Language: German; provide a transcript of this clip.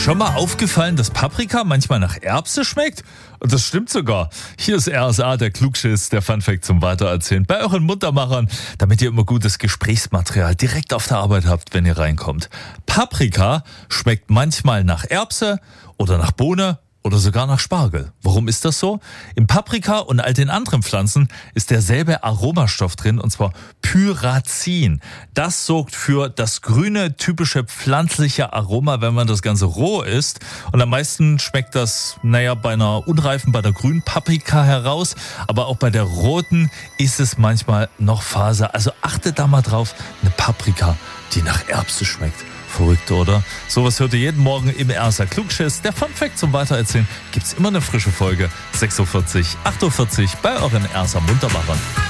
Schon mal aufgefallen, dass Paprika manchmal nach Erbse schmeckt? Und das stimmt sogar. Hier ist RSA, der Klugschiss, der Funfact zum Weitererzählen bei euren Muntermachern, damit ihr immer gutes Gesprächsmaterial direkt auf der Arbeit habt, wenn ihr reinkommt. Paprika schmeckt manchmal nach Erbse oder nach Bohne oder sogar nach Spargel. Warum ist das so? Im Paprika und all den anderen Pflanzen ist derselbe Aromastoff drin, und zwar Pyrazin. Das sorgt für das grüne, typische pflanzliche Aroma, wenn man das Ganze roh isst. Und am meisten schmeckt das, bei einer unreifen, bei der grünen Paprika heraus. Aber auch bei der roten ist es manchmal noch Faser. Also achtet da mal drauf, eine Paprika, die nach Erbse schmeckt. Verrückt, oder? Sowas hört ihr jeden Morgen im RSA Klugschiss. Der Funfact zum Weitererzählen gibt's immer eine frische Folge. 6.40 Uhr, 8.40 Uhr bei euren RSA Muntermachern.